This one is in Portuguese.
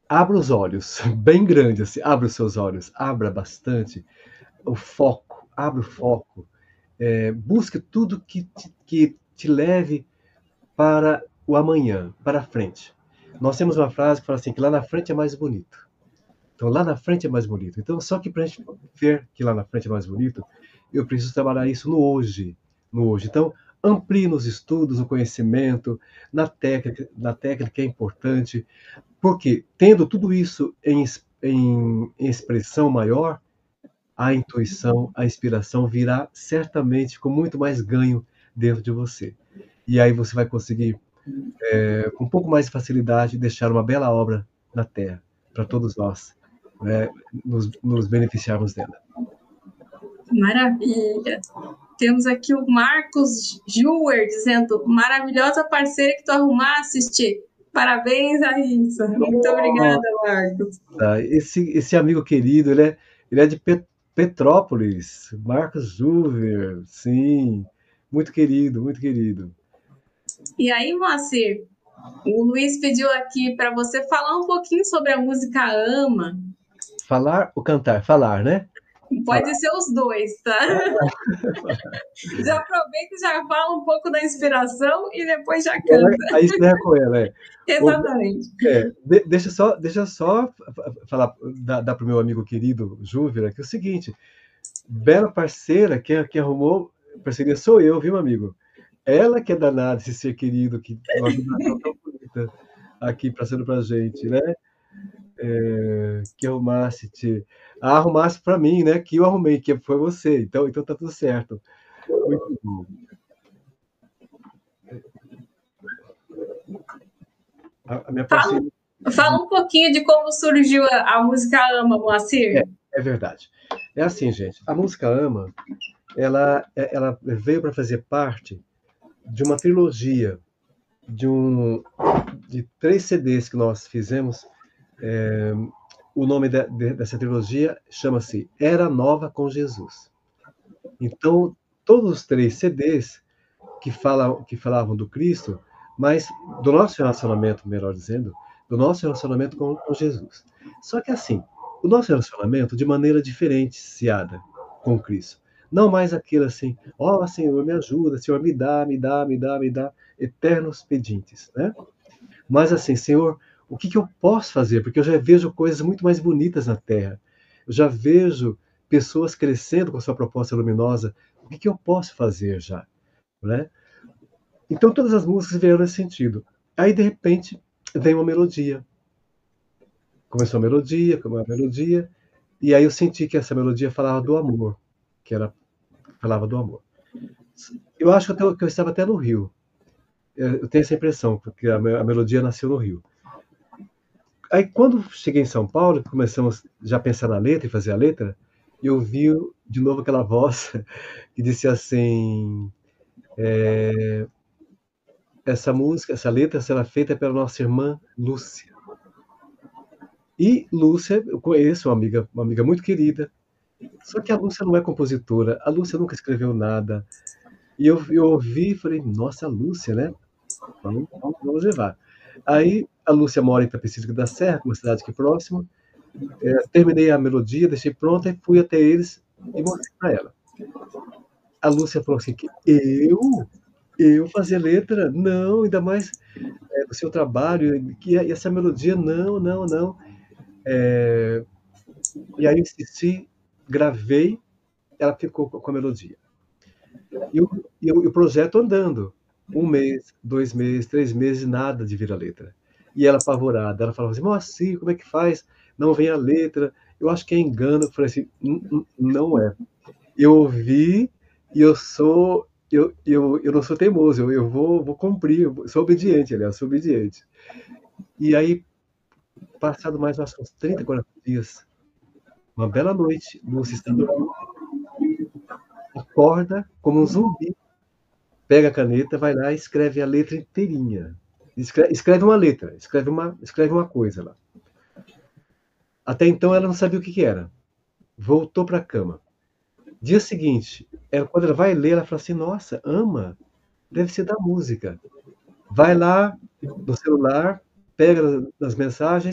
abra os olhos, bem grande assim, abra os seus olhos, abra bastante o foco, abra o foco, busque tudo que te leve para o amanhã, para a frente. Nós temos uma frase que fala assim, que lá na frente é mais bonito. Então, lá na frente é mais bonito. Então, só que para a gente ver que lá na frente é mais bonito, eu preciso trabalhar isso no hoje. No hoje. Então, amplie nos estudos, no conhecimento, na técnica é importante, porque tendo tudo isso em expressão maior, a intuição, a inspiração virá certamente com muito mais ganho dentro de você. E aí você vai conseguir, com um pouco mais de facilidade, deixar uma bela obra na Terra, para todos nós, né, nos beneficiarmos dela. Maravilha. Temos aqui o Marcos Juer dizendo, maravilhosa parceira que tu arrumaste. Parabéns, Raíssa. Muito obrigada, Marcos. Esse amigo querido, ele é de Petrópolis, Marcos Juver, sim, muito querido, muito querido. E aí, Moacir, o Luiz pediu aqui para você falar um pouquinho sobre a música Ama. Falar ou cantar? Falar, né? Pode ser os dois, tá? Já aproveita e já fala um pouco da inspiração e depois já canta. Aí encerra com ela, Exatamente. Deixa eu só falar, dar para o meu amigo querido Júvira, que é o seguinte, bela parceira, quem arrumou parceria sou eu, viu, amigo? Ela que é danada, esse ser querido, que uma vibração tão bonita aqui passando pra gente, né? Que arrumasse para mim, né? Que eu arrumei, que foi você. Então tá tudo certo. Muito bom. A minha parceria. Fala um pouquinho de como surgiu a música Ama, Moacir. É verdade. É assim, gente. A música Ama, ela veio para fazer parte de uma trilogia de 3 CDs que nós fizemos. O nome dessa trilogia chama-se Era Nova com Jesus. Então, todos os 3 CDs que falavam do Cristo, mas do nosso relacionamento, melhor dizendo, do nosso relacionamento com Jesus. Só que assim, o nosso relacionamento de maneira diferenciada com Cristo. Não mais aquele assim, ó oh, Senhor, me ajuda, Senhor, me dá, eternos pedintes, né? Mas assim, Senhor, o que eu posso fazer? Porque eu já vejo coisas muito mais bonitas na Terra. Eu já vejo pessoas crescendo com sua proposta luminosa. O que eu posso fazer já? Né? Então todas as músicas vieram nesse sentido. Aí, de repente, vem uma melodia. Começou uma melodia, e aí eu senti que essa melodia falava do amor, falava do amor. Eu acho que eu estava até no Rio. Eu tenho essa impressão, porque a melodia nasceu no Rio. Aí, quando cheguei em São Paulo, começamos já a pensar na letra e fazer a letra, eu vi de novo aquela voz que disse assim: essa música, essa letra será feita pela nossa irmã Lúcia. E Lúcia, eu conheço uma amiga muito querida, só que a Lúcia não é compositora, a Lúcia nunca escreveu nada. E eu ouvi e falei, nossa, a Lúcia, né? Vamos levar. Aí a Lúcia mora em Itapecerica da Serra, uma cidade aqui próxima. Terminei a melodia, deixei pronta e fui até eles e mostrei para ela. A Lúcia falou assim, que eu fazer letra? Não, ainda mais do seu trabalho, que essa melodia, não. E aí eu insisti, gravei, ela ficou com a melodia. E o projeto andando. 1 mês, 2 meses, 3 meses, nada de vir a letra. E ela apavorada, ela falava assim, Moacir, como é que faz? Não vem a letra, eu acho que é engano. Eu falei assim, não é. Eu ouvi e eu não sou teimoso, eu vou cumprir, eu sou obediente, aliás, sou obediente. E aí, passado mais uns 30, 40 dias, uma bela noite, Lúcia está dormindo, acorda como um zumbi, pega a caneta, vai lá e escreve a letra inteirinha. Escreve uma letra, escreve uma coisa lá. Até então ela não sabia o que era. Voltou para a cama. Dia seguinte, quando ela vai ler, ela fala assim, nossa, ama, deve ser da música. Vai lá no celular, pega as mensagens,